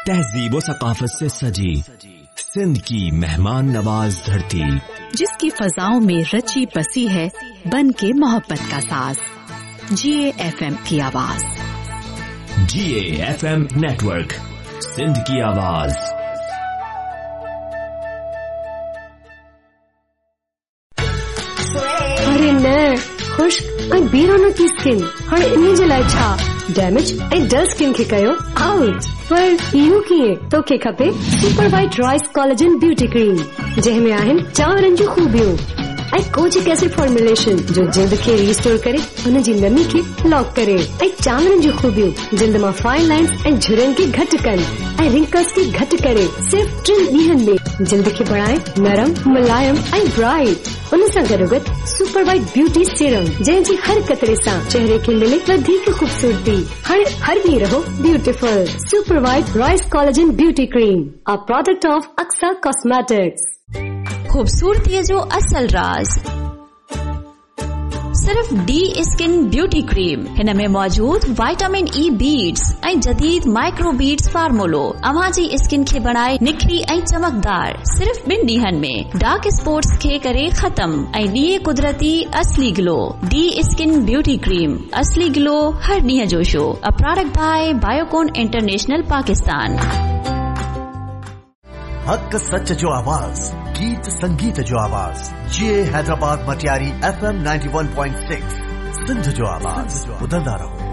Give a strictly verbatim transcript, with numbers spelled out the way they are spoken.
तहजीब व सकाफत से सजी सिंध की मेहमान नवाज धरती, जिसकी फजाओं में रची बसी है बन के मोहब्बत का साज। जीए एफएम की आवाज। जीए एफएम नेटवर्क, सिंध की आवाज। अरे न खुश्क ऐं बीरानो की स्किन हाणे इन जे लाइ छा डैमेज ऐं डल स्किन खे कयो आउट। पर इहो कीअं? तोखे खपे super white rice collagen beauty cream, जंहिंमें आहिनि चांवरनि जूं खूबियूं ऐं कोजिक एसिड फॉर्मुलेशन जो जिल्द खे रीस्टोर करे हुन जी नमी खे लॉक करे, ऐं चांवरनि जूं खूबियूं जिल्द मां फाइन लाइन्स ऐं झुरियुनि खे घटि कनि ऐं रिंकल्स खे घटि करे सिर्फ़ टिनि ॾींहनि में जिल्द खे बणाए नरम, मुलायम ऐं ब्राइट। उन सां गॾोगॾु सुपर वाइट ब्यूटी सीरम, जंहिंजी हर कतरे सां चेहरे खे मिले वधीक खूबसूरती। हाणे हर ॾींहुं रहो beautiful. Super white rice collagen beauty cream, a product of Aqsa cosmetics. खूबसूरती जो असल राज सिर्फ डी स्किन ब्यूटी क्रीम। हिन में मौजूद विटामिन ई बीड्स ऐं जदीद माइक्रो बीड्स फार्मूलो अवां जी स्किन खे बनाए निखरी ऐं चमकदार सिर्फ ॿिनि ॾींहनि में। डार्क स्पॉट्स खे करे खत्म ऐं ॾिए कुदरती असली glow. D skin beauty cream, असली ग्लो हर ॾींहं जो show. A product bye Biocon international Pakistan. हक सच जो आवाज, गीत संगीत जो आवाज। जीए Hyderabad Matiari FM ninety one point six, Sindh जो आवाज। ॿुधंदा रहो।